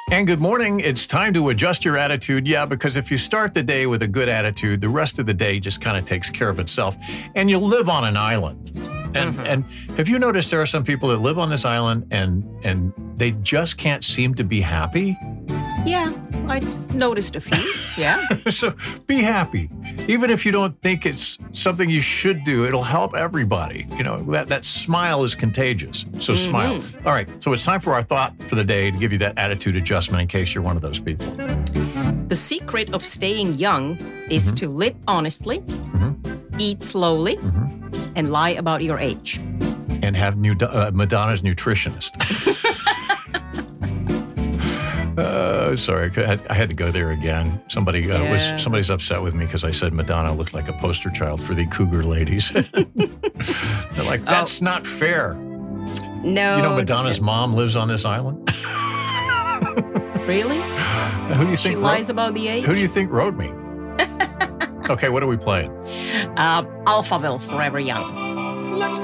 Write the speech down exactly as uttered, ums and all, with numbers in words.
And good morning. It's time to adjust your attitude. Yeah, because if you start the day with a good attitude, the rest of the day just kind of takes care of itself. And you live on an island. And mm-hmm. and have you noticed there are some people that live on this island and and they just can't seem to be happy? Yeah, I noticed a few. Yeah. So be happy. Even if you don't think it's something you should do, it'll help everybody. You know, that, that smile is contagious. So mm-hmm. smile. All right. So it's time for our thought for the day to give you that attitude adjustment in case you're one of those people. The secret of staying young is mm-hmm. to live honestly, mm-hmm. eat slowly, mm-hmm. and lie about your age. And have new, uh, Madonna's nutritionist. Uh, sorry, I had to go there again. Somebody uh, yeah. was somebody's upset with me because I said Madonna looked like a poster child for the cougar ladies. They're like, that's oh. not fair. No. You know, Madonna's no. mom lives on this island. Really? Who do you think she lies wrote, about the age? Who do you think wrote me? Okay, what are we playing? Uh, Alphaville, Forever Young. Let's